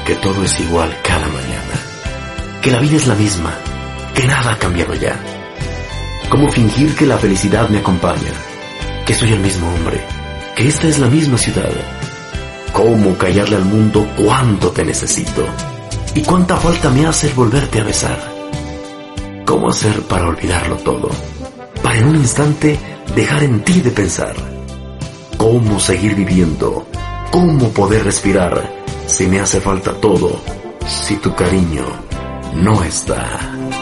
que todo es igual cada mañana, que la vida es la misma, que nada ha cambiado ya. ¿Cómo fingir que la felicidad me acompaña? Que soy el mismo hombre, que esta es la misma ciudad. ¿Cómo callarle al mundo cuánto te necesito? ¿Y cuánta falta me hace el volverte a besar? ¿Cómo hacer para olvidarlo todo? Para en un instante dejar en ti de pensar. ¿Cómo seguir viviendo? ¿Cómo poder respirar si me hace falta todo? Si tu cariño no está.